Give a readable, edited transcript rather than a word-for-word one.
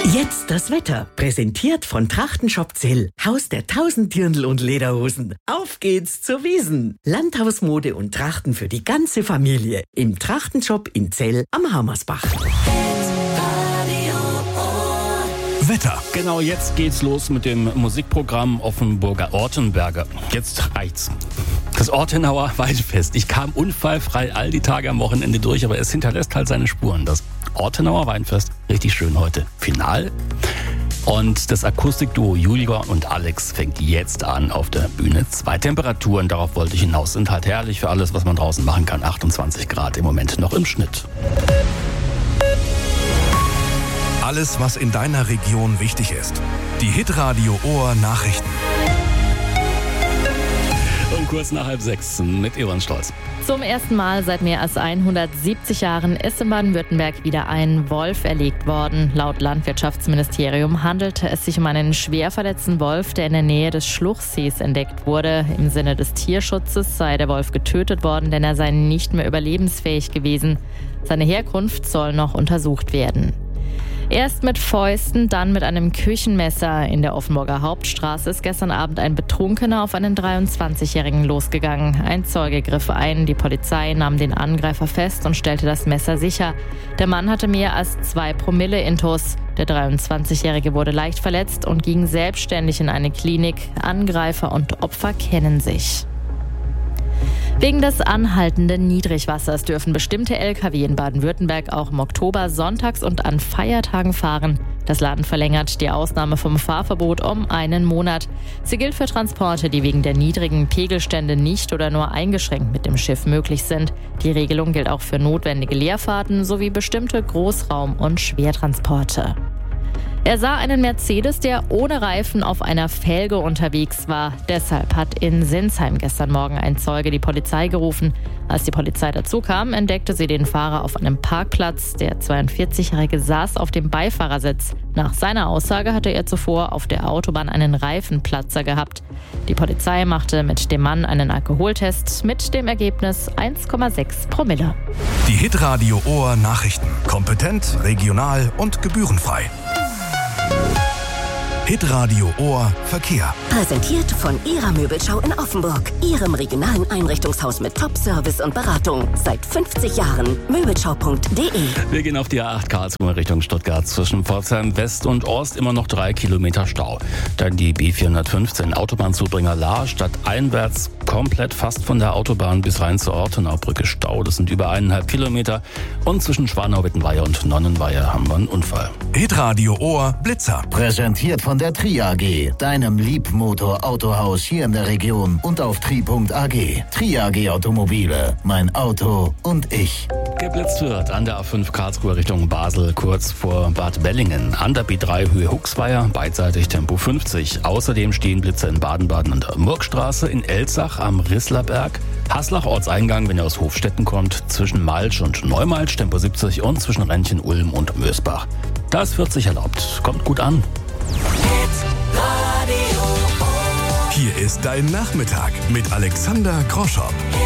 Jetzt das Wetter, präsentiert von Trachtenshop Zell, Haus der 1000 Dirndl und Lederhosen. Auf geht's zur Wiesn. Landhausmode und Trachten für die ganze Familie. Im Trachtenshop in Zell am Hammersbach. Wetter. Genau, jetzt geht's los mit dem Musikprogramm Offenburger Ortenberger. Jetzt reicht's. Das Ortenauer Weinfest. Ich kam unfallfrei all die Tage am Wochenende durch, aber es hinterlässt halt seine Spuren. Das Ortenauer Weinfest, richtig schön heute. Final. Und das Akustikduo Julia und Alex fängt jetzt an auf der Bühne. 2 Temperaturen, darauf wollte ich hinaus, sind halt herrlich für alles, was man draußen machen kann. 28 Grad im Moment noch im Schnitt. Alles, was in deiner Region wichtig ist. Die Hitradio Ohr Nachrichten. Und kurz nach 5:30 mit Ivan Stolz. Zum ersten Mal seit mehr als 170 Jahren ist in Baden-Württemberg wieder ein Wolf erlegt worden. Laut Landwirtschaftsministerium handelte es sich um einen schwer verletzten Wolf, der in der Nähe des Schluchsees entdeckt wurde. Im Sinne des Tierschutzes sei der Wolf getötet worden, denn er sei nicht mehr überlebensfähig gewesen. Seine Herkunft soll noch untersucht werden. Erst mit Fäusten, dann mit einem Küchenmesser. In der Offenburger Hauptstraße ist gestern Abend ein Betrunkener auf einen 23-Jährigen losgegangen. Ein Zeuge griff ein, die Polizei nahm den Angreifer fest und stellte das Messer sicher. Der Mann hatte mehr als 2 Promille Intus. Der 23-Jährige wurde leicht verletzt und ging selbstständig in eine Klinik. Angreifer und Opfer kennen sich. Wegen des anhaltenden Niedrigwassers dürfen bestimmte Lkw in Baden-Württemberg auch im Oktober sonntags und an Feiertagen fahren. Das Land verlängert die Ausnahme vom Fahrverbot um 1 Monat. Sie gilt für Transporte, die wegen der niedrigen Pegelstände nicht oder nur eingeschränkt mit dem Schiff möglich sind. Die Regelung gilt auch für notwendige Leerfahrten sowie bestimmte Großraum- und Schwertransporte. Er sah einen Mercedes, der ohne Reifen auf einer Felge unterwegs war. Deshalb hat in Sinsheim gestern Morgen ein Zeuge die Polizei gerufen. Als die Polizei dazu kam, entdeckte sie den Fahrer auf einem Parkplatz. Der 42-Jährige saß auf dem Beifahrersitz. Nach seiner Aussage hatte er zuvor auf der Autobahn einen Reifenplatzer gehabt. Die Polizei machte mit dem Mann einen Alkoholtest mit dem Ergebnis 1,6 Promille. Die Hitradio Ohr Nachrichten. Kompetent, regional und gebührenfrei. Hitradio Ohr Verkehr. Präsentiert von Ihrer Möbelschau in Offenburg. Ihrem regionalen Einrichtungshaus mit Top-Service und Beratung. Seit 50 Jahren. Möbelschau.de. Wir gehen auf die A8 Karlsruhe Richtung Stuttgart. Zwischen Pforzheim West und Orst immer noch 3 Kilometer Stau. Dann die B415 Autobahnzubringer Lahr stadteinwärts komplett fast von der Autobahn bis rein zur Ortenaubrücke Stau. Das sind über 1,5 Kilometer. Und zwischen Schwanau-Wittenweiher und Nonnenweiher haben wir einen Unfall. Hitradio Ohr Blitzer. Präsentiert von der Tri AG, deinem Liebmotor-Autohaus hier in der Region und auf tri.ag. Tri AG Automobile, mein Auto und ich. Geblitzt wird an der A5 Karlsruhe Richtung Basel, kurz vor Bad Bellingen. An der B3 Höhe Huxweier, beidseitig Tempo 50. Außerdem stehen Blitzer in Baden-Baden an der Murgstraße, in Elzach am Risslerberg, Haslach Ortseingang, wenn ihr aus Hofstetten kommt, zwischen Malsch und Neumalsch, Tempo 70 und zwischen Rentchen, Ulm und Mösbach. Da ist 40 erlaubt. Kommt gut an. Hier ist dein Nachmittag mit Alexander Groschow.